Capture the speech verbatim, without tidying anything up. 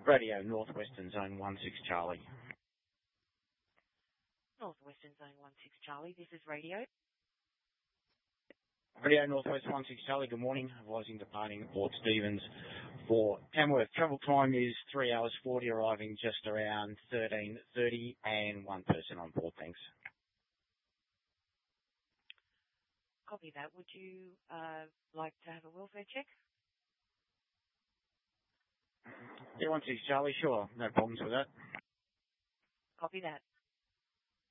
Radio Northwestern Zone one six Charlie. Northwestern Zone one six Charlie, this is Radio. Radio Northwest one six Charlie, good morning. Advising departing Port Stephens for Tamworth. Travel time is three hours forty, arriving just around thirteen thirty, and one person on board, thanks. Copy that. Would you uh, like to have a welfare check? Yeah, one six Charlie, sure. No problems with that. Copy that.